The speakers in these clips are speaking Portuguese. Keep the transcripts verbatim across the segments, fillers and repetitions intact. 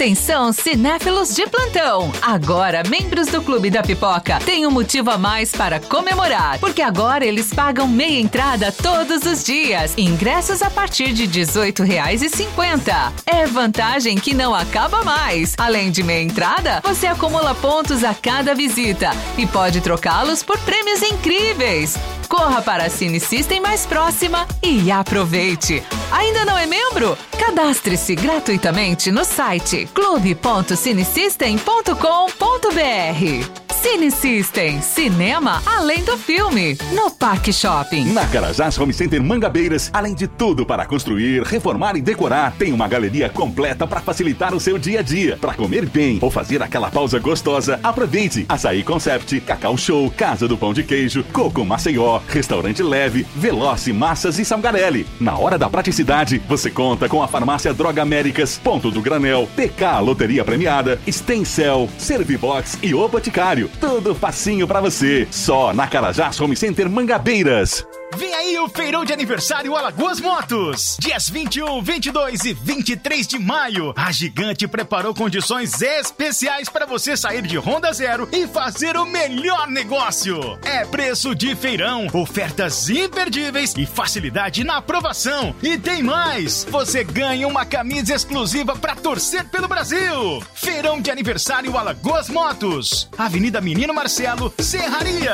Atenção, cinéfilos de plantão! Agora, membros do Clube da Pipoca têm um motivo a mais para comemorar, porque agora eles pagam meia entrada todos os dias. Ingressos a partir de dezoito reais e cinquenta centavos. É vantagem que não acaba mais. Além de meia entrada, você acumula pontos a cada visita e pode trocá-los por prêmios incríveis. Corra para a Cine System mais próxima e aproveite. Ainda não é membro? Cadastre-se gratuitamente no site clube ponto cinesystem ponto com ponto br. Cine System, cinema além do filme, no Parque Shopping. Na Carajás Home Center Mangabeiras, além de tudo para construir, reformar e decorar, tem uma galeria completa para facilitar o seu dia a dia. Para comer bem ou fazer aquela pausa gostosa, aproveite. Açaí Concept, Cacau Show, Casa do Pão de Queijo, Coco Maceió, Restaurante Leve, Veloce Massas e Salgarelli. Na hora da praticidade, você conta com a farmácia Droga Américas, Ponto do Granel, P K Loteria Premiada, Stencel, Servibox e O Boticário. Tudo facinho pra você. Só na Carajás Home Center Mangabeiras. Vem aí o feirão de aniversário Alagoas Motos. Dias vinte e um, vinte e dois e vinte e três de maio. A Gigante preparou condições especiais para você sair de Honda Zero e fazer o melhor negócio. É preço de feirão, ofertas imperdíveis e facilidade na aprovação. E tem mais. Você ganha uma camisa exclusiva para torcer pelo Brasil. Feirão de aniversário Alagoas Motos. Avenida Menino Marcelo, Serraria.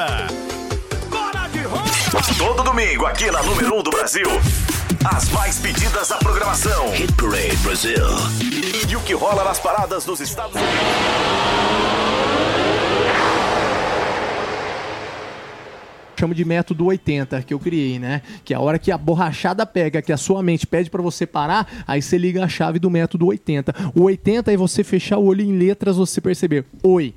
Todo domingo aqui na número um do Brasil. As mais pedidas da programação. Hit Parade Brasil. E o que rola nas paradas dos Estados Unidos. Chamo de método oitenta, que eu criei, né? Que é a hora que a borrachada pega, que a sua mente pede pra você parar, aí você liga a chave do método oitenta. O oitenta é você fechar o olho em letras, você perceber. Oi.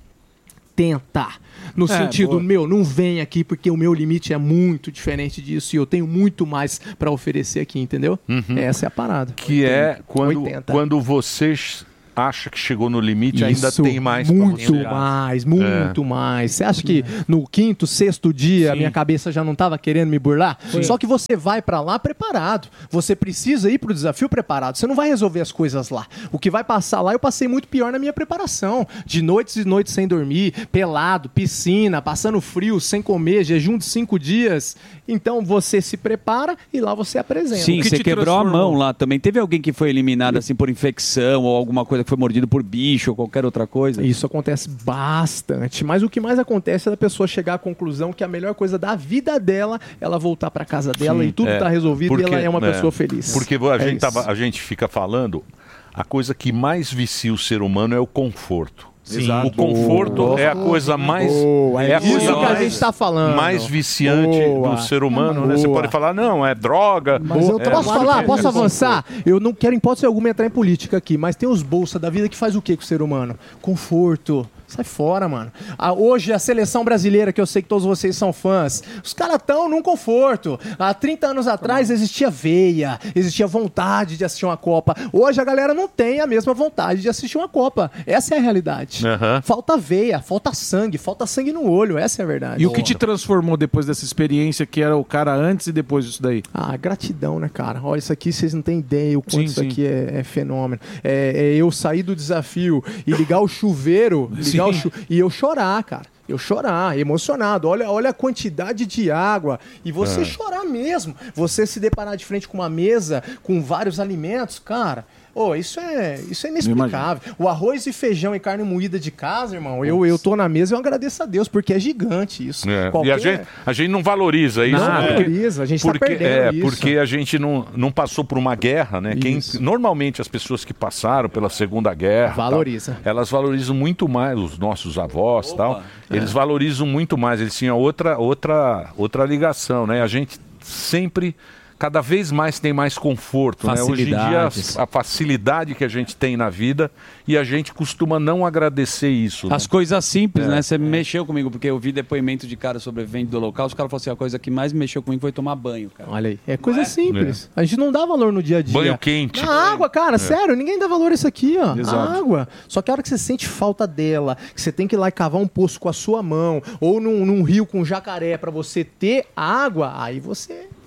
Tenta. No é, sentido, boa. meu, não vem aqui porque o meu limite é muito diferente disso e eu tenho muito mais pra oferecer aqui, entendeu? Uhum. Essa é a parada. Que oitenta. É quando, quando você acha que chegou no limite, isso, ainda tem mais muito pra você. mais, muito é. mais. Você acha que no quinto, sexto dia, Sim. a minha cabeça já não estava querendo me burlar? Sim. Só que você vai pra lá preparado. Você precisa ir pro desafio preparado. Você não vai resolver as coisas lá. O que vai passar lá, eu passei muito pior na minha preparação. De noites e noites sem dormir, pelado, piscina, passando frio, sem comer, jejum de cinco dias. Então você se prepara e lá você apresenta. Sim, você quebrou transformou? a mão lá também. Teve alguém que foi eliminado assim por infecção ou alguma coisa que foi mordido por bicho ou qualquer outra coisa? Isso acontece bastante, mas o que mais acontece é da pessoa chegar à conclusão que a melhor coisa da vida dela é ela voltar para casa dela Sim, e tudo é, tá resolvido porque, e ela é uma é, pessoa feliz. Porque a, é gente tava, a gente fica falando, a coisa que mais vicia o ser humano é o conforto. Sim. O conforto oh, é a coisa mais oh, é, é a isso coisa que a gente está falando mais viciante oh, do ser humano, né? Você pode falar, não, é droga. Mas eu é, posso falar, posso avançar? Eu não quero, em hipótese alguma, entrar em política aqui, mas tem os bolsa da vida que faz o que com o ser humano? Conforto. Sai fora, mano. Ah, hoje a seleção brasileira, que eu sei que todos vocês são fãs, os caras estão num conforto. Há trinta anos atrás existia veia, existia vontade de assistir uma Copa. Hoje a galera não tem a mesma vontade de assistir uma Copa. Essa é a realidade. Uhum. Falta veia, falta sangue, falta sangue no olho. Essa é a verdade. E o que te transformou depois dessa experiência, que era o cara antes e depois disso daí? Ah, gratidão, né, cara? Olha, isso aqui vocês não têm ideia o quanto sim, isso sim. aqui é, é fenômeno. É, é eu sair do desafio e ligar o chuveiro... Ligar Chu... E eu chorar, cara. Eu chorar, emocionado. Olha, olha a quantidade de água. E você é. chorar mesmo. Você se deparar de frente com uma mesa com vários alimentos, cara... Oh, isso é, isso é inexplicável. O arroz e feijão e carne moída de casa, irmão, eu, eu tô na mesa e eu agradeço a Deus, porque é gigante isso. É. Qualquer... E a gente, a gente não valoriza isso. Não né? valoriza, a gente porque, tá perdendo é, isso. Porque a gente não, não passou por uma guerra, né? Quem, normalmente as pessoas que passaram pela Segunda Guerra... Valoriza. Tal, elas valorizam muito mais, os nossos avós e tal. É. Eles valorizam muito mais, eles tinham outra, outra, outra ligação, né? A gente sempre... Cada vez mais tem mais conforto, né? Hoje em dia a, a facilidade que a gente tem na vida e a gente costuma não agradecer isso. As né? coisas simples, é. né? Você mexeu comigo, porque eu vi depoimento de cara sobrevivente do local, os caras falaram assim, a coisa que mais mexeu comigo foi tomar banho, cara. Olha aí, é coisa é? simples. É. A gente não dá valor no dia a dia. Banho quente. Na água, cara, é. sério, ninguém dá valor a isso aqui, ó. Exato. A água. Só que a hora que você sente falta dela, que você tem que ir lá e cavar um poço com a sua mão, ou num, num rio com jacaré pra você ter água, aí você...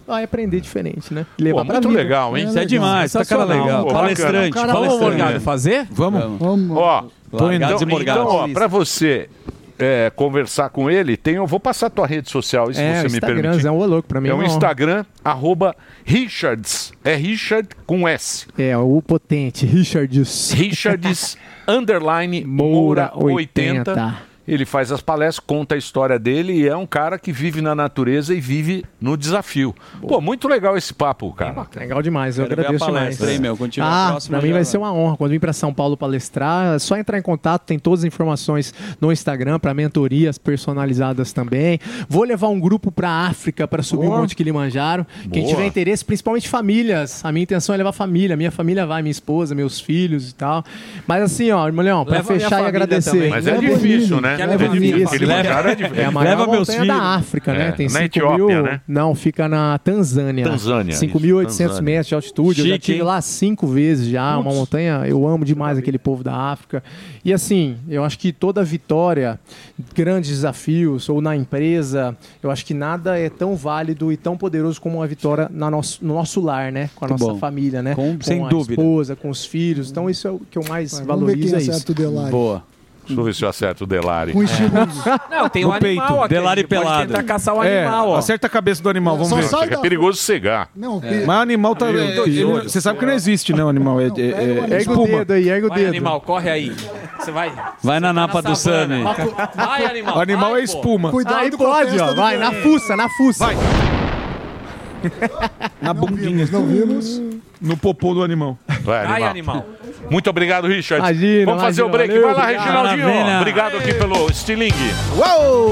vai aprender diferente, né? E levar Pô, pra muito vida. legal, hein? Isso é demais, tá cara legal. Pô, Palestrante, bacana. palestrante. Vamos, Morgado, fazer? Vamos. Vamos. Ó, Largados então, e morgados. então, ó, pra você é, conversar com ele, tem, eu vou passar a tua rede social, isso É, você me Instagram, permite. é um louco pra mim. É o uma honra. Instagram, arroba Richards. É Richard com S. É, o potente, Richards. Richards, underline, Moura Moura oitenta. oitenta. Ele faz as palestras, conta a história dele e é um cara que vive na natureza e vive no desafio. Pô, muito legal esse papo, cara. Legal demais, eu Quero ver a agradeço demais. palestra, hein, meu? Quando tiver a Ah, próxima, pra mim já vai vai. ser uma honra. Quando vir pra São Paulo palestrar, é só entrar em contato, tem todas as informações no Instagram para mentorias personalizadas também. Vou levar um grupo pra África para subir Boa. o Monte Kilimanjaro. Quem Boa. tiver interesse, principalmente famílias. A minha intenção é levar família. Minha família vai, minha esposa, meus filhos e tal. Mas assim, ó, Leão, pra Leva minha fechar e família agradecer. também. Mas é Leva difícil, ele. né? Quero É levar difícil. família. Kilimanjaro é difícil. É a maior Leva meus montanha filhos. da África, É, né? Tem na cinco Etiópia, mil... né? Não, fica na Tanzânia. Tanzânia, cinco mil e oitocentos isso, metros de altitude. eu já Chique, estive hein? lá cinco vezes já. Uma montanha... Eu amo demais aquele povo da África. E assim, eu acho que toda vitória, grandes desafios, ou na empresa, eu acho que nada é tão válido e tão poderoso como uma vitória na nosso, no nosso lar, né? Com a Muito nossa bom. família, né? Com- sem a dúvida. esposa, com os filhos. Então isso é o que eu mais Vamos ver valorizo, quem é isso. acerta o Delari. Boa. Deixa eu ver se eu acerto o Delari. Com estilos. Não, tem No um animal peito. aqui. Delari a gente pode pelado. tentar caçar o É, animal, ó. acerta a cabeça do animal, vamos Só ver. sai É da- perigoso cegar. Não, Mas o animal tá. é, ele- você sabe que não existe, né? O animal é, é, é, é Erga o espuma. dedo aí, erga o Vai, dedo. animal, corre aí. Você vai. Vai na você tá napa do savana. Sammy. Vai, animal. O animal vai, é pô. espuma. Cuidado Aí com a pode, testa ó. do Vai, na Delari. fuça, na fuça. Vai. Na bundinha. Não vimos. No popô do animal. Vai, Vai, animal. animal. Muito obrigado, Richard. Imagina, Vamos fazer imagina. o break. Valeu, Vai lá, obrigado. Reginaldinho. Maravilha. Obrigado aqui pelo Stiling. Uou!